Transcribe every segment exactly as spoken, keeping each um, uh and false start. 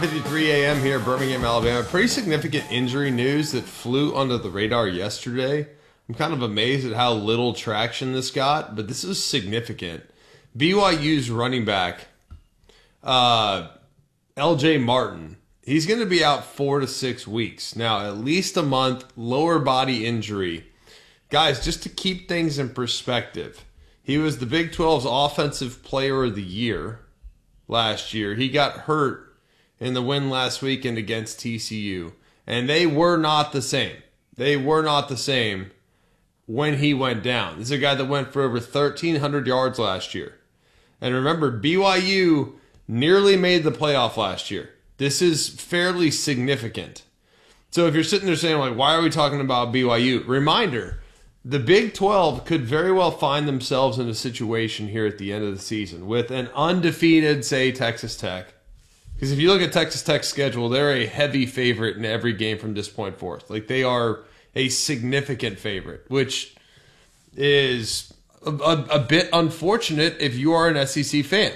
fifty-three a m here, Birmingham, Alabama. Pretty significant injury news that flew under the radar yesterday. I'm kind of amazed at how little traction this got, but this is significant. B Y U's running back, uh, L J Martin, he's going to be out four to six weeks. Now, at least a month, lower body injury. Guys, just to keep things in perspective, he was the Big twelve's Offensive Player of the Year last year. He got hurt in the win last weekend against T C U. And they were not the same. They were not the same when he went down. This is a guy that went for over thirteen hundred yards last year. And remember, B Y U nearly made the playoff last year. This is fairly significant. So if you're sitting there saying, like, why are we talking about B Y U? Reminder, the Big twelve could very well find themselves in a situation here at the end of the season with an undefeated, say, Texas Tech. Because if you look at Texas Tech's schedule, they're a heavy favorite in every game from this point forth. Like, they are a significant favorite, which is a, a, a bit unfortunate if you are an S E C fan.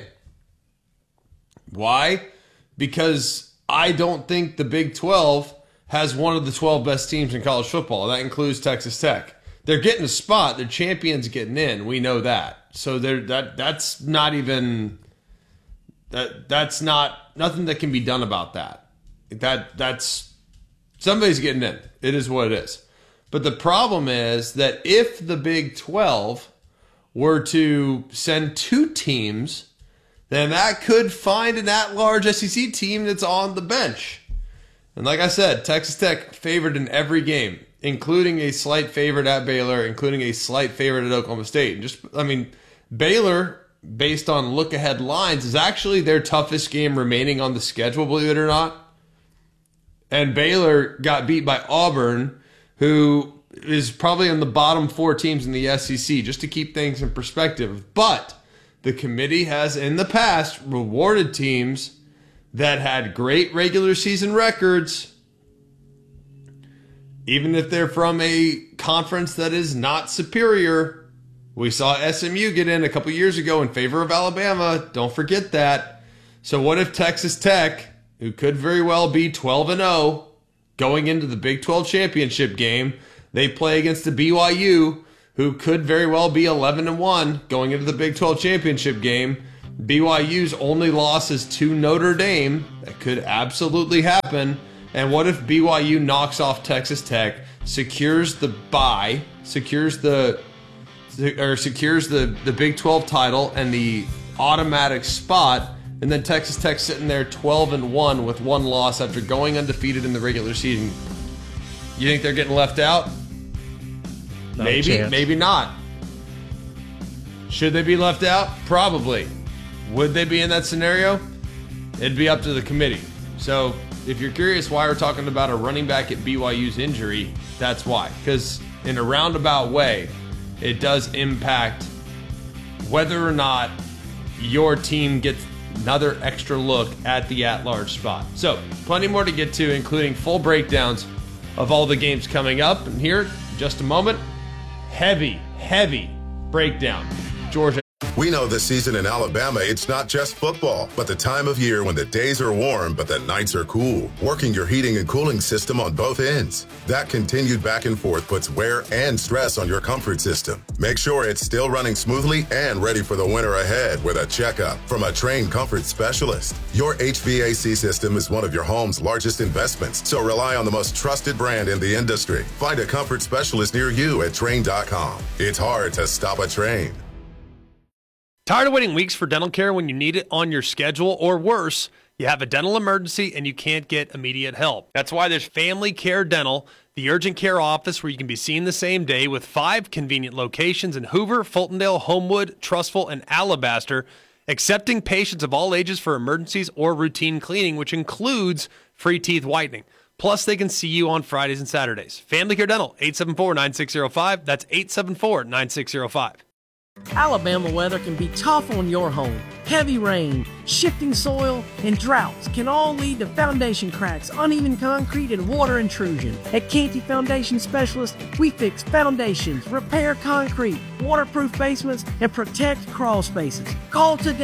Why? Because I don't think the Big twelve has one of the twelve best teams in college football. That includes Texas Tech. They're getting a spot. They're champions getting in. We know that. So they're, that that's not even... That that's not nothing that can be done about that. That that's somebody's getting in. It is what it is. But the problem is that if the Big twelve were to send two teams, then that could find an at-large S E C team that's on the bench. And like I said, Texas Tech favored in every game, including a slight favorite at Baylor, including a slight favorite at Oklahoma State. And just I mean, Baylor, based on look-ahead lines, is actually their toughest game remaining on the schedule, believe it or not. And Baylor got beat by Auburn, who is probably in the bottom four teams in the S E C, just to keep things in perspective. But the committee has, in the past, rewarded teams that had great regular season records, even if they're from a conference that is not superior. We saw S M U get in a couple years ago in favor of Alabama. Don't forget that. So what if Texas Tech, who could very well be twelve and oh, going into the Big twelve championship game, they play against the B Y U, who could very well be eleven and one, going into the Big twelve championship game. B Y U's only loss is to Notre Dame. That could absolutely happen. And what if B Y U knocks off Texas Tech, secures the bye, secures the... or secures the, the Big twelve title and the automatic spot, and then Texas Tech sitting there twelve and one with one loss after going undefeated in the regular season. You think they're getting left out? Not maybe, maybe not. Should they be left out? Probably. Would they be in that scenario? It'd be up to the committee. So if you're curious why we're talking about a running back at B Y U's injury, that's why. Because in a roundabout way, it does impact whether or not your team gets another extra look at the at-large spot. So, plenty more to get to, including full breakdowns of all the games coming up. And here, in just a moment, heavy, heavy breakdown. Georgia. We know this season in Alabama, it's not just football, but the time of year when the days are warm, but the nights are cool. Working your heating and cooling system on both ends. That continued back and forth puts wear and stress on your comfort system. Make sure it's still running smoothly and ready for the winter ahead with a checkup from a trained comfort specialist. Your H V A C system is one of your home's largest investments, so rely on the most trusted brand in the industry. Find a comfort specialist near you at Train dot com. It's hard to stop a train. Tired of waiting weeks for dental care when you need it on your schedule, or worse, you have a dental emergency and you can't get immediate help? That's why there's Family Care Dental, the urgent care office where you can be seen the same day with five convenient locations in Hoover, Fultondale, Homewood, Trussville, and Alabaster, accepting patients of all ages for emergencies or routine cleaning, which includes free teeth whitening. Plus, they can see you on Fridays and Saturdays. Family Care Dental, eight seven four, nine six zero five. That's eight seven four, nine six zero five. Alabama weather can be tough on your home. Heavy rain, shifting soil, and droughts can all lead to foundation cracks, uneven concrete, and water intrusion. At Canty Foundation Specialists, we fix foundations, repair concrete, waterproof basements, and protect crawl spaces. Call today,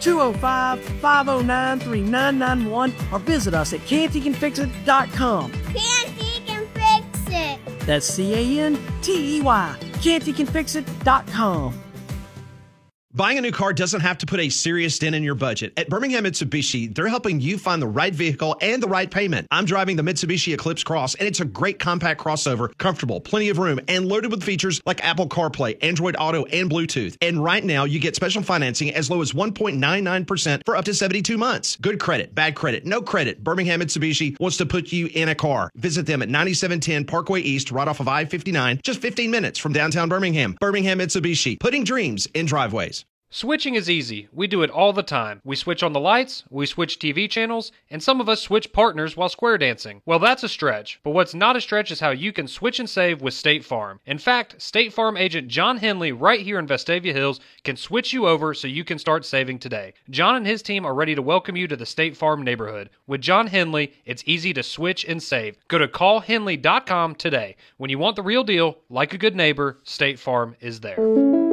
two oh five, five oh nine, three nine nine one or visit us at Canty Can Fix It dot com. Canty Can Fix It. That's C A N T E Y. Canty Can Fix It dot com. Buying a new car doesn't have to put a serious dent in your budget. At Birmingham Mitsubishi, they're helping you find the right vehicle and the right payment. I'm driving the Mitsubishi Eclipse Cross, and it's a great compact crossover, comfortable, plenty of room, and loaded with features like Apple CarPlay, Android Auto, and Bluetooth. And right now, you get special financing as low as one point nine nine percent for up to seventy-two months. Good credit, bad credit, no credit. Birmingham Mitsubishi wants to put you in a car. Visit them at ninety-seven ten Parkway East, right off of I fifty-nine, just fifteen minutes from downtown Birmingham. Birmingham Mitsubishi, putting dreams in driveways. Switching is easy. We do it all the time. We switch on the lights, we switch T V channels, and some of us switch partners while square dancing. Well, that's a stretch. But what's not a stretch is how you can switch and save with State Farm. In fact, State Farm agent John Henley right here in Vestavia Hills can switch you over so you can start saving today. John and his team are ready to welcome you to the State Farm neighborhood. With John Henley, it's easy to switch and save. Go to call henley dot com today. When you want the real deal, like a good neighbor, State Farm is there.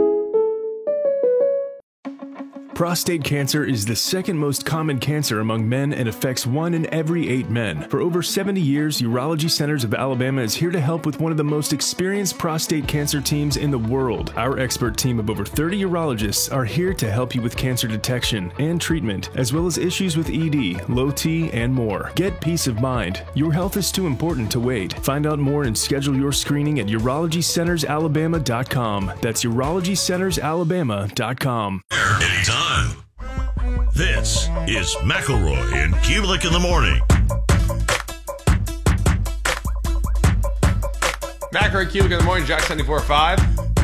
Prostate cancer is the second most common cancer among men and affects one in every eight men. For over seventy years, Urology Centers of Alabama is here to help with one of the most experienced prostate cancer teams in the world. Our expert team of over thirty urologists are here to help you with cancer detection and treatment, as well as issues with E D, low T, and more. Get peace of mind. Your health is too important to wait. Find out more and schedule your screening at urology centers alabama dot com. That's urology centers alabama dot com. Anytime. This is McElroy and Kubelik in the morning. McElroy, Kubelik in the morning, Jack seventy-four point five.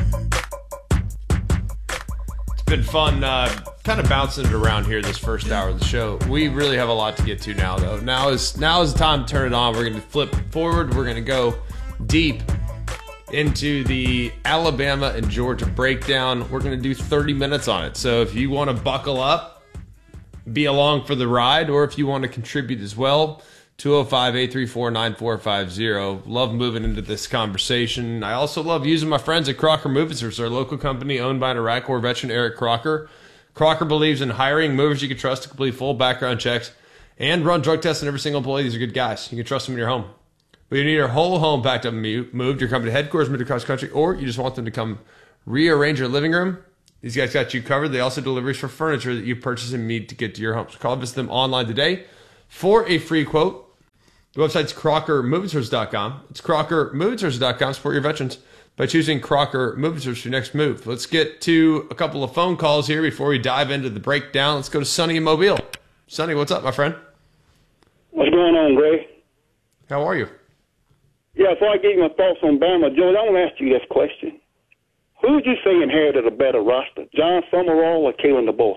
It's been fun uh, kind of bouncing it around here this first hour of the show. We really have a lot to get to now, though. Now is, now is the time to turn it on. We're going to flip forward. We're going to go deep into the Alabama and Georgia breakdown. We're going to do thirty minutes on it. So if you want to buckle up, be along for the ride, or if you want to contribute as well, two oh five, eight three four, nine four five zero. Love moving into this conversation. I also love using my friends at Crocker Moving Service, our local company owned by an Iraq War veteran, Eric Crocker. Crocker believes in hiring movers you can trust to complete full background checks and run drug tests on every single employee. These are good guys. You can trust them in your home. But you need your whole home packed up and moved, your company headquarters moved across the country, or you just want them to come rearrange your living room. These guys got you covered. They also deliveries for furniture that you purchase and need to get to your home. So call visit them online today for a free quote. The website's crocker moving service dot com. It's crocker moving service dot com. Support your veterans by choosing Crocker Moving Service for your next move. Let's get to a couple of phone calls here before we dive into the breakdown. Let's go to Sonny in Mobile. Sonny, what's up, my friend? What's going on, Gray? How are you? Yeah, before I give you my thoughts on Bama, George, I want to ask you this question. Who would you say inherited a better roster, John Summerall or Kalen DeBoer?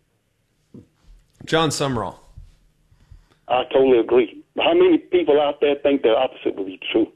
John Summerall. I totally agree. How many people out there think the opposite would be true?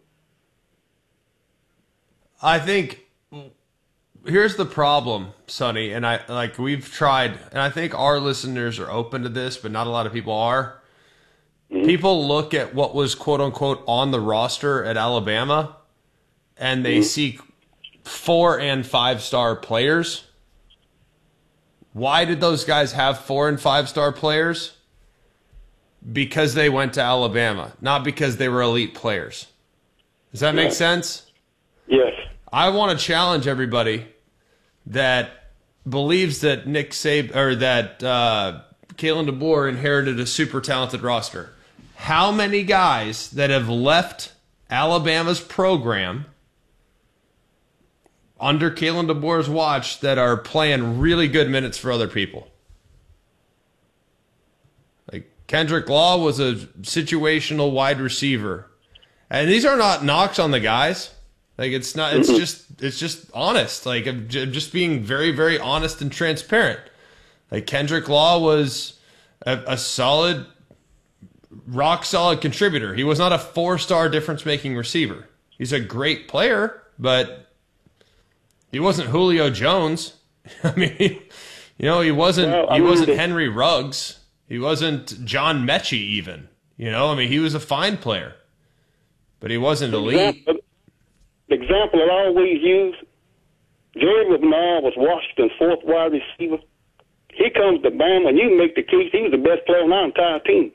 I think here's the problem, Sonny, and I like we've tried, and I think our listeners are open to this, but not a lot of people are. Mm-hmm. People look at what was quote unquote on the roster at Alabama, and they mm-hmm. see four and five star players. Why did those guys have four and five star players? Because they went to Alabama, not because they were elite players. Does that make yeah. sense? Yes. I want to challenge everybody that believes that Nick Saban or that uh, Kalen DeBoer inherited a super talented roster. How many guys that have left Alabama's program under Kalen DeBoer's watch that are playing really good minutes for other people? Like Kendrick Law was a situational wide receiver. And these are not knocks on the guys. Like it's not, it's just, it's just honest. Like I'm just being very, very honest and transparent. Like Kendrick Law was a, a solid, rock solid contributor. He was not a four-star difference-making receiver. He's a great player, but he wasn't Julio Jones. I mean, you know, he wasn't, well, he wasn't Henry Ruggs. He wasn't John Mechie even. You know, I mean, he was a fine player, but he wasn't elite. The example I always use, Jerry McNair was Washington's fourth wide receiver. He comes to Bama, and you make the case he was the best player on our entire team.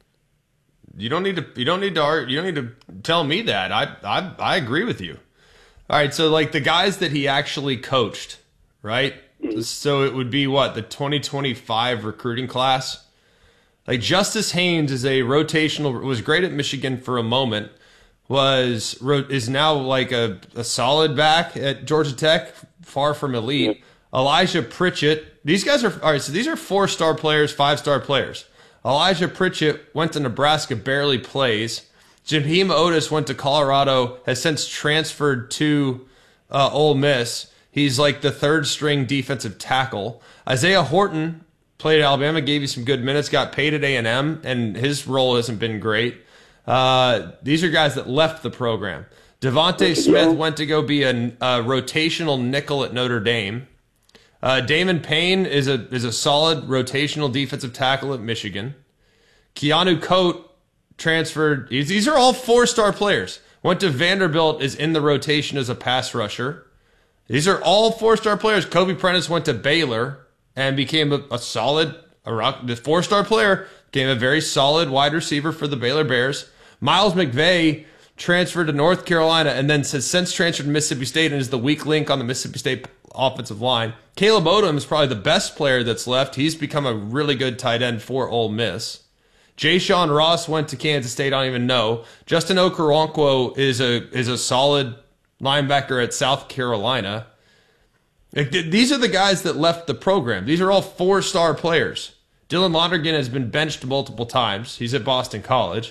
You don't need to. You don't need to. argue- You don't need to tell me that. I I I agree with you. All right. So like the guys that he actually coached, right? Mm-hmm. So it would be what, the twenty twenty-five recruiting class. Like Justice Haynes is a rotational. Was great at Michigan for a moment. Was is now like a, a solid back at Georgia Tech. Far from elite. Mm-hmm. Elijah Pritchett. These guys are all right. So these are four star players, five star players. Elijah Pritchett went to Nebraska, barely plays. Jaheim Otis went to Colorado, has since transferred to uh, Ole Miss. He's like the third string defensive tackle. Isaiah Horton played at Alabama, gave you some good minutes, got paid at A and M, and his role hasn't been great. Uh, these are guys that left the program. Devontae Smith went to go be a, a rotational nickel at Notre Dame. Uh, Damon Payne is a is a solid rotational defensive tackle at Michigan. Keanu Coate transferred. These are all four-star players. Went to Vanderbilt, is in the rotation as a pass rusher. These are all four-star players. Kobe Prentice went to Baylor and became a, a solid, a rock, the four-star player, became a very solid wide receiver for the Baylor Bears. Miles McVay transferred to North Carolina and then has since transferred to Mississippi State and is the weak link on the Mississippi State offensive line. Caleb Odom is probably the best player that's left. He's become a really good tight end for Ole Miss. Jay Sean Ross went to Kansas State. I don't even know. Justin Okoronkwo is a is a solid linebacker at South Carolina. Like, these are the guys that left the program. These are all four-star players. Dylan Lonergan has been benched multiple times. He's at Boston College.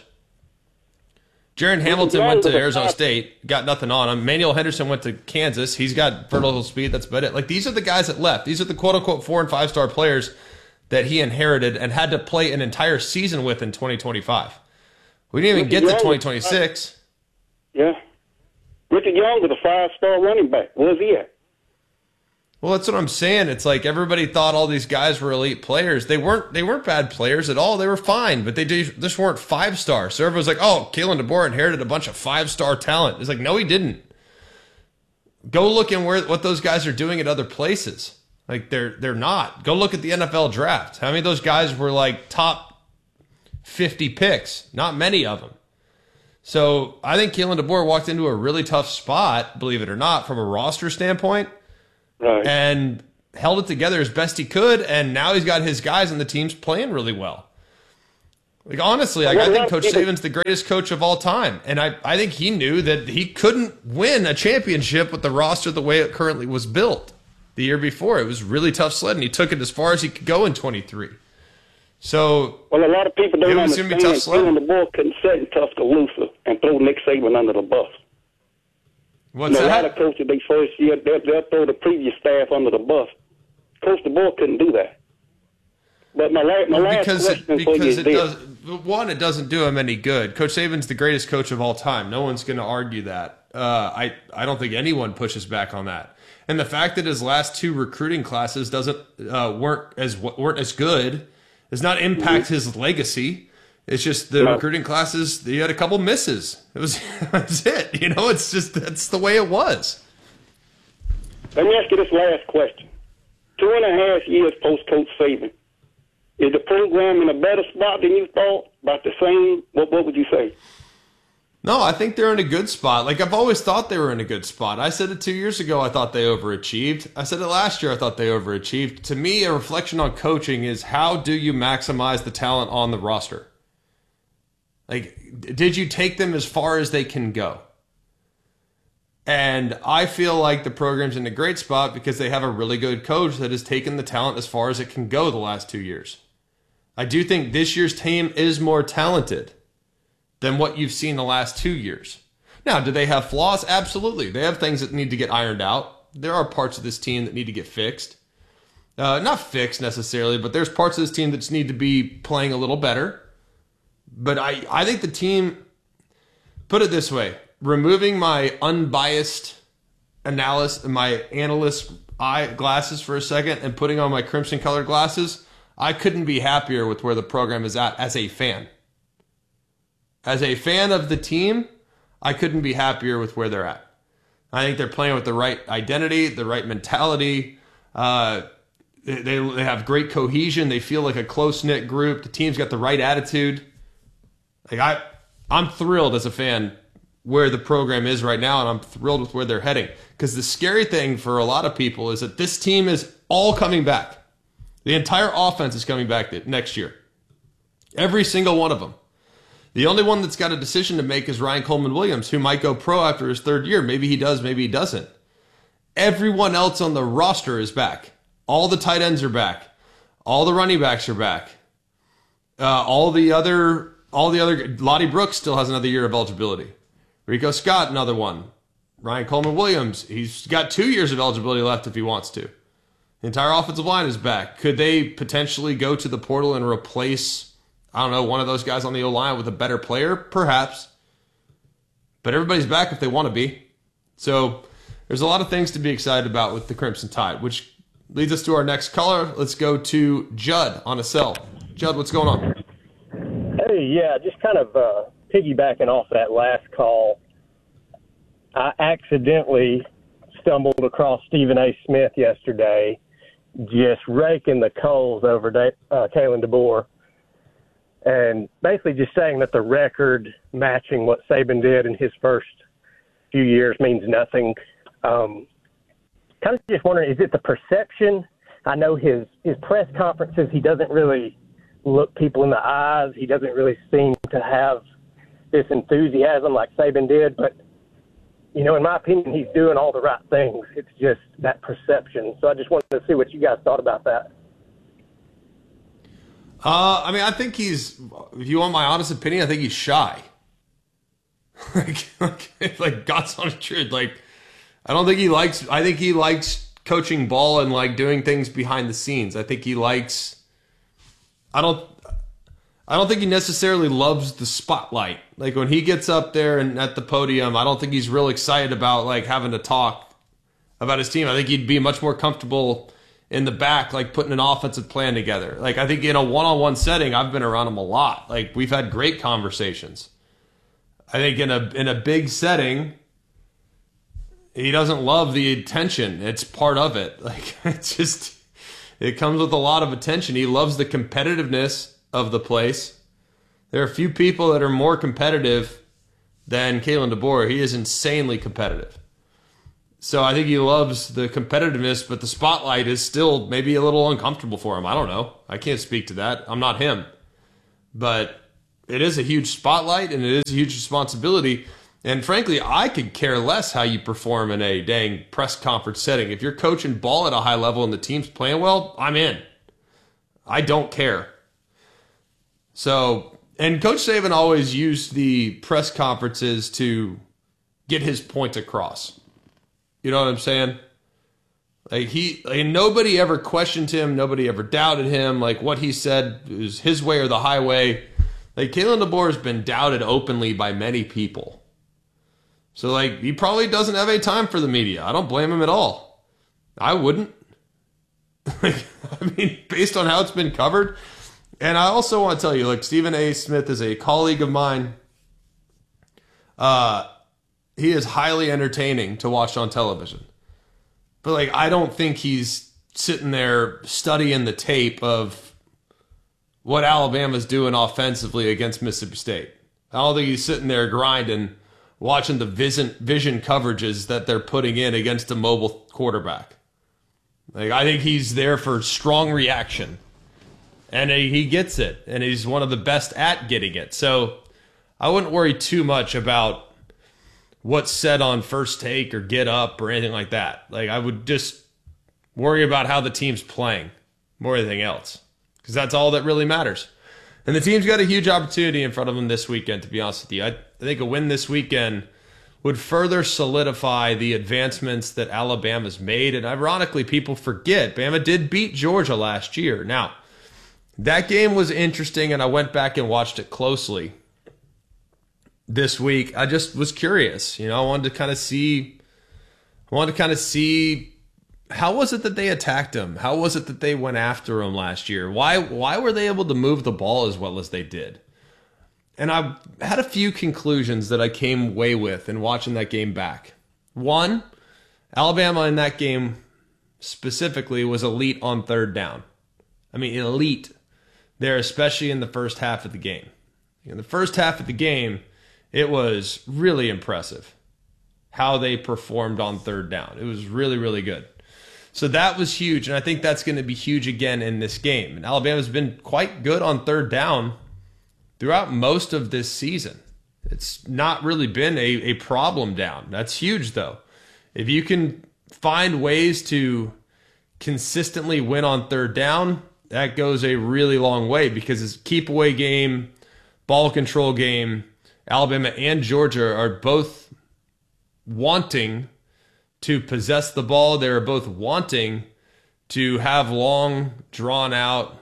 Jaron Hamilton went to Arizona State, got nothing on him. Manuel Henderson went to Kansas. He's got vertical speed. That's about it. Like, these are the guys that left. These are the quote-unquote four- and five-star players that he inherited and had to play an entire season with in twenty twenty-five. We didn't even get to twenty twenty-six. Yeah. Richard Young was a five-star running back. Where's he at? Well, that's what I'm saying. It's like everybody thought all these guys were elite players. They weren't. They weren't bad players at all. They were fine, but they just weren't five stars. So everyone's like, "Oh, Kalen DeBoer inherited a bunch of five star talent." It's like, no, he didn't. Go look at where what those guys are doing at other places. Like they're they're not. Go look at the N F L draft. How many of those guys were like top fifty picks? Not many of them. So I think Kalen DeBoer walked into a really tough spot, believe it or not, from a roster standpoint. Right. And held it together as best he could, and now he's got his guys and the team's playing really well. Like, honestly, like, I think Coach Saban's the greatest coach of all time, and I, I think he knew that he couldn't win a championship with the roster the way it currently was built the year before. It was really tough sledding. He took it as far as he could go in twenty-three. So, well, a lot of people don't understand that Kalen DeBoer couldn't sit in Tuscaloosa and throw Nick Saban under the bus. What's you know, that? A lot of coaches, they first year, they'll, they'll throw the previous staff under the bus. Coach DeBoer couldn't do that. But my, la- my last because question it, for you because is it this. does, one, it doesn't do him any good. Coach Saban's the greatest coach of all time. No one's going to argue that. Uh, I, I don't think anyone pushes back on that. And the fact that his last two recruiting classes doesn't uh, weren't as weren't as good does not impact mm-hmm. his legacy. It's just the no. recruiting classes, he had a couple misses. It was that's it. You know, it's just that's the way it was. Let me ask you this last question. Two and a half years post-Coach Saban. Is the program in a better spot than you thought? About the same? What, what would you say? No, I think they're in a good spot. Like, I've always thought they were in a good spot. I said it two years ago, I thought they overachieved. I said it last year, I thought they overachieved. To me, a reflection on coaching is how do you maximize the talent on the roster? Like, did you take them as far as they can go? And I feel like the program's in a great spot because they have a really good coach that has taken the talent as far as it can go the last two years. I do think this year's team is more talented than what you've seen the last two years. Now, do they have flaws? Absolutely. They have things that need to get ironed out. There are parts of this team that need to get fixed. Uh, not fixed necessarily, but there's parts of this team that just need to be playing a little better. But I, I think the team, put it this way, removing my unbiased analysis, my analyst eye glasses for a second and putting on my crimson colored glasses, I couldn't be happier with where the program is at as a fan. As a fan of the team, I couldn't be happier with where they're at. I think they're playing with the right identity, the right mentality. Uh, They, they, they have great cohesion. They feel like a close-knit group. The team's got the right attitude. Like I, I'm thrilled as a fan where the program is right now, and I'm thrilled with where they're heading. Because the scary thing for a lot of people is that this team is all coming back. The entire offense is coming back next year. Every single one of them. The only one that's got a decision to make is Ryan Coleman-Williams, who might go pro after his third year. Maybe he does, maybe he doesn't. Everyone else on the roster is back. All the tight ends are back. All the running backs are back. Uh, all the other, all the other, Lottie Brooks still has another year of eligibility. Rico Scott, another one. Ryan Coleman-Williams, he's got two years of eligibility left if he wants to. The entire offensive line is back. Could they potentially go to the portal and replace, I don't know, one of those guys on the O-line with a better player? Perhaps. But everybody's back if they want to be. So there's a lot of things to be excited about with the Crimson Tide, which leads us to our next caller. Let's go to Judd on a cell. Judd, what's going on? Hey, yeah, just kind of uh, piggybacking off that last call. I accidentally stumbled across Stephen A. Smith yesterday, just raking the coals over De- uh, Kalen DeBoer, and basically just saying that the record matching what Saban did in his first few years means nothing. Um, kind of just wondering, is it the perception? I know his, his press conferences, he doesn't really look people in the eyes. He doesn't really seem to have this enthusiasm like Saban did. But, you know, in my opinion, he's doing all the right things. It's just that perception. So I just wanted to see what you guys thought about that. Uh, I mean, I think he's, if you want my honest opinion, I think he's shy. like, like, like God's honest truth. Like, I don't think he likes, I think he likes coaching ball and like doing things behind the scenes. I think he likes, I don't, I don't think he necessarily loves the spotlight. Like when he gets up there and at the podium, I don't think he's real excited about like having to talk about his team. I think he'd be much more comfortable in the back, like putting an offensive plan together. Like I think in a one-on-one setting, I've been around him a lot. Like we've had great conversations. I think in a in a big setting, he doesn't love the attention. It's part of it. Like it's just, it comes with a lot of attention. He loves the competitiveness of the place. There are a few people that are more competitive than Kalen DeBoer. He is insanely competitive. So I think he loves the competitiveness, but the spotlight is still maybe a little uncomfortable for him. I don't know. I can't speak to that. I'm not him. But it is a huge spotlight and it is a huge responsibility. And frankly, I could care less how you perform in a dang press conference setting. If you're coaching ball at a high level and the team's playing well, I'm in. I don't care. So, and Coach Saban always used the press conferences to get his point across. You know what I'm saying? Like he, like nobody ever questioned him. Nobody ever doubted him. Like what he said was his way or the highway. Like Kalen DeBoer has been doubted openly by many people. So like he probably doesn't have any time for the media. I don't blame him at all. I wouldn't. Like I mean, based on how it's been covered. And I also want to tell you, like Stephen A. Smith is a colleague of mine. Uh, he is highly entertaining to watch on television. But like I don't think he's sitting there studying the tape of what Alabama's doing offensively against Mississippi State. I don't think he's sitting there grinding, watching the vision, vision coverages that they're putting in against a mobile quarterback. Like I think he's there for strong reaction. And he gets it. And he's one of the best at getting it. So I wouldn't worry too much about what's said on First Take or Get Up or anything like that. Like I would just worry about how the team's playing more than anything else. Because that's all that really matters. And the team's got a huge opportunity in front of them this weekend, to be honest with you. I, I think a win this weekend would further solidify the advancements that Alabama's made. And ironically, people forget, Bama did beat Georgia last year. Now, that game was interesting, and I went back and watched it closely this week. I just was curious. You know, I wanted to kind of see, I wanted to kind of see how was it that they attacked him? How was it that they went after him last year? Why why were they able to move the ball as well as they did? And I had a few conclusions that I came away with in watching that game back. One, Alabama in that game specifically was elite on third down. I mean, elite there, especially in the first half of the game. In the first half of the game, it was really impressive how they performed on third down. It was really, really good. So that was huge, and I think that's going to be huge again in this game. And Alabama's been quite good on third down throughout most of this season. It's not really been a, a problem down. That's huge, though. If you can find ways to consistently win on third down, that goes a really long way, because it's a keep away game, ball control game. Alabama and Georgia are both wanting to possess the ball. They're both wanting to have long, drawn-out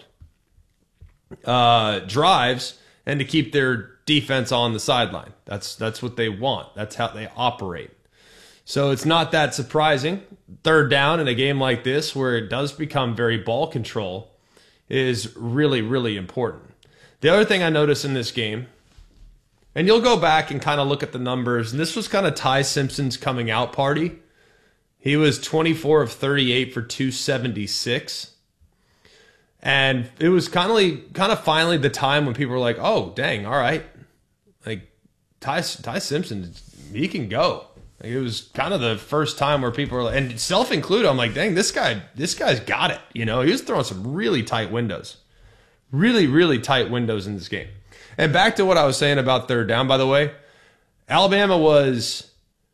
uh, drives and to keep their defense on the sideline. That's that's what they want. That's how they operate. So it's not that surprising. Third down in a game like this, where it does become very ball control, is really, really important. The other thing I noticed in this game, and you'll go back and kind of look at the numbers, and this was kind of Ty Simpson's coming out party. He was twenty-four of thirty-eight for two seventy-six. And it was kind of kind of finally the time when people were like, oh, dang, all right. Like, Ty, Ty Simpson, he can go. Like, it was kind of the first time where people were like, and self-included, I'm like, dang, this guy, this guy's got it. You know, he was throwing some really tight windows. Really, really tight windows in this game. And back to what I was saying about third down, by the way, Alabama was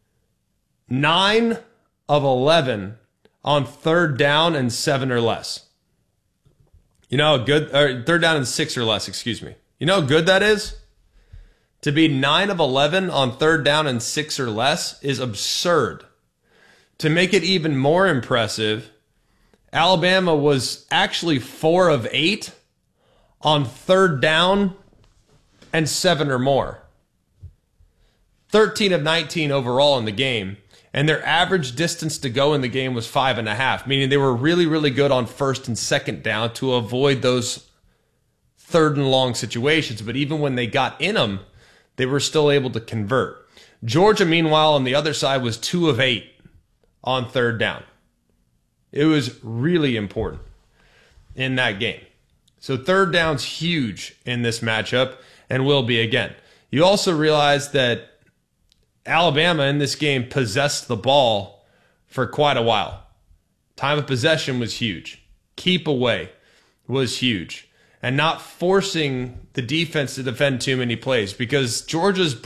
nine of eleven on third down and seven or less. You know how good, or third down and six or less, excuse me. You know how good that is? To be nine of eleven on third down and six or less is absurd. To make it even more impressive, Alabama was actually four of eight on third down and seven or more. thirteen of nineteen overall in the game. And their average distance to go in the game was five and a half, meaning they were really, really good on first and second down to avoid those third and long situations. But even when they got in them, they were still able to convert. Georgia, meanwhile, on the other side, was two of eight on third down. It was really important in that game. So third down's huge in this matchup and will be again. You also realize that Alabama in this game possessed the ball for quite a while. Time of possession was huge. Keep away was huge. And not forcing the defense to defend too many plays, because Georgia's